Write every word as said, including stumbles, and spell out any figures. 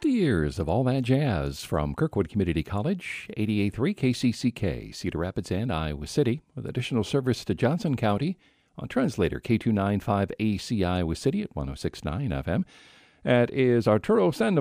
fifty years of all that jazz from Kirkwood Community College, eighty-eight point three K C C K, Cedar Rapids and Iowa City, with additional service to Johnson County on translator K two ninety-five A C Iowa City at one oh six point nine F M. That is Arturo Sandoval.